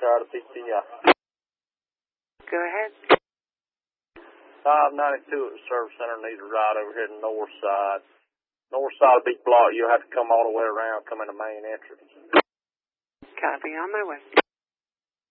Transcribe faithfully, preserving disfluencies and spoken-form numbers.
Charlie P T I. Go ahead. five ninety-two at the service center needs a ride over here to the north side. North side of Big Block, you'll have to come all the way around, come in the main entrance. Copy, on my way.